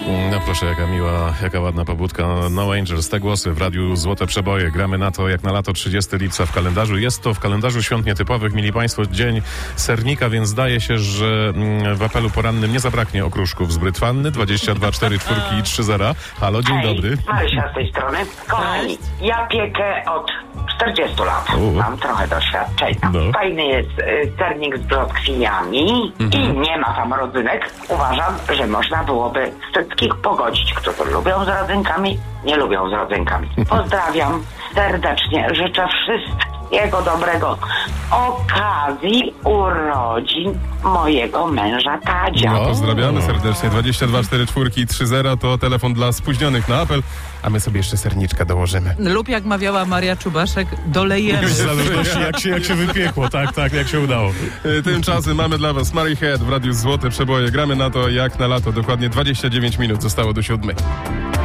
No proszę, jaka ładna pobudka. No Angels, te głosy w radiu Złote Przeboje. Gramy na to jak na lato, 30 lipca w kalendarzu. Jest to w kalendarzu świąt nietypowych, mili Państwo, dzień sernika, więc zdaje się, że w apelu porannym nie zabraknie okruszków z Brytwanny. 22 4 4 i 3 0. Halo, dzień dobry. Marysia z tej strony. Kochani, ja piekę od 40 lat. Mam trochę doświadczenia. No. Fajny jest sernik z brzoskwiniami i nie ma tam rodzynek. Uważam, że można byłoby wszystkich pogodzić, którzy lubią z rodzynkami, nie lubią z rodzynkami. Pozdrawiam serdecznie, życzę wszystkiego dobrego okazji urodzin mojego męża Tadzia. No, pozdrawiamy serdecznie. 22 4 4 i 3 0 to telefon dla spóźnionych na apel, a my sobie jeszcze serniczka dołożymy. Lub jak mawiała Maria Czubaszek, dolejemy. W zależności jak się wypiekło, tak, jak się udało. Tymczasem mamy dla was Mary Head w radiu Złote Przeboje. Gramy na to jak na lato. Dokładnie 29 minut zostało do 7.